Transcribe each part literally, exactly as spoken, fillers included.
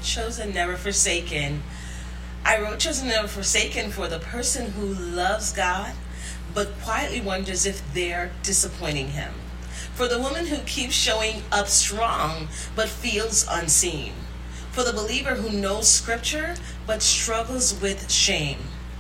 Chosen, never forsaken. I wrote Chosen, never forsaken for the person who loves God but quietly wonders if they're disappointing him. For the woman who keeps showing up strong but feels unseen. For the believer who knows scripture but struggles with shame.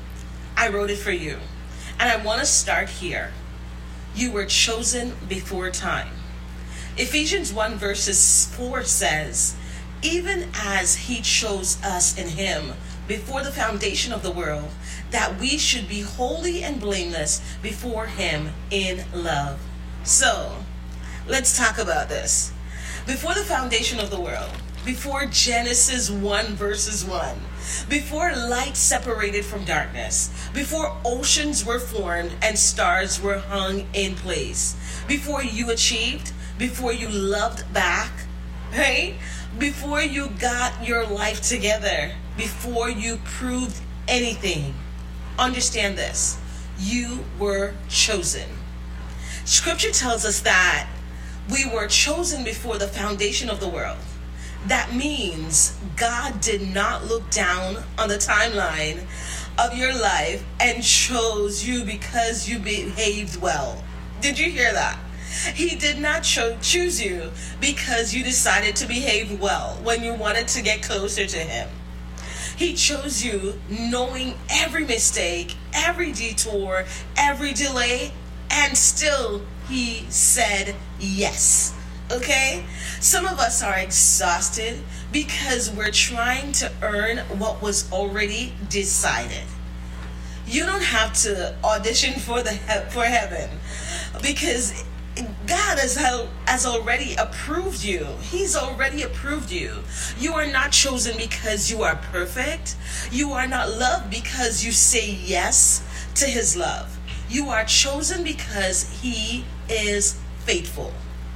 I wrote it for you. And I want to start here. You were chosen before time. Ephesians one verses four says, even as he chose us in him before the foundation of the world, that we should be holy and blameless before him in love. So, let's talk about this. Before the foundation of the world, before Genesis one verses one, before light separated from darkness, before oceans were formed and stars were hung in place, before you achieved, before you loved back, right? Before you got your life together, before you proved anything, understand this, you were chosen. Scripture tells us that we were chosen before the foundation of the world. That means God did not look down on the timeline of your life and chose you because you behaved well. Did you hear that? He did not cho- choose you because you decided to behave well when you wanted to get closer to him. He chose you knowing every mistake, every detour, every delay, and still he said yes. Okay? Some of us are exhausted because we're trying to earn what was already decided. You don't have to audition for the he- for heaven because God has, has already approved you. He's already approved you. You are not chosen because you are perfect. You are not loved because you say yes to his love. You are chosen because he is faithful.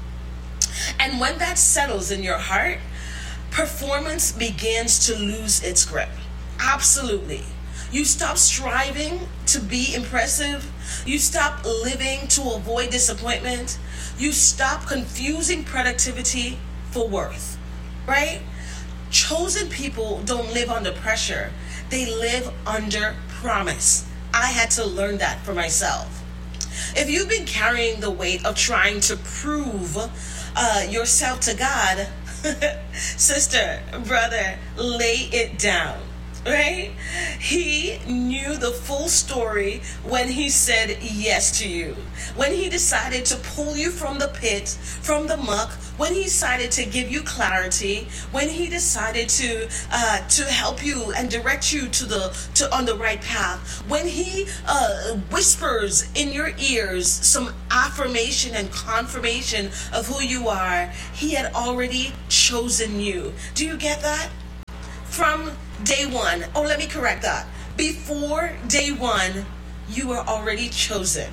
And when that settles in your heart, performance begins to lose its grip. Absolutely. You stop striving to be impressive. You stop living to avoid disappointment. You stop confusing productivity for worth, right? Chosen people don't live under pressure. They live under promise. I had to learn that for myself. If you've been carrying the weight of trying to prove uh, yourself to God, sister, brother, lay it down. Right? He knew the full story when he said yes to you. When he decided to pull you from the pit, from the muck, when he decided to give you clarity, when he decided to uh, to help you and direct you to the to on the right path, when he uh, whispers in your ears some affirmation and confirmation of who you are, he had already chosen you. Do you get that? From day one, oh, let me correct that. Before day one, you were already chosen.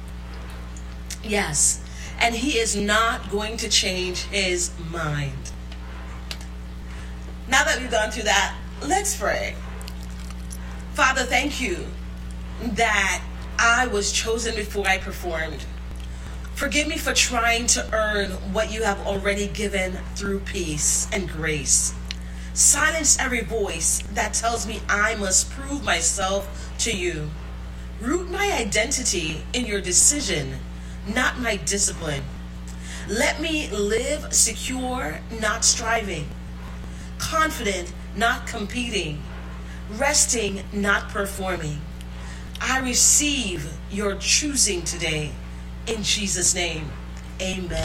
Yes, and he is not going to change his mind. Now that we've gone through that, let's pray. Father, thank you that I was chosen before I performed. Forgive me for trying to earn what you have already given through peace and grace. Silence every voice that tells me I must prove myself to you. Root my identity in your decision, not my discipline. Let me live secure, not striving. Confident, not competing. Resting, not performing. I receive your choosing today. In Jesus' name, amen.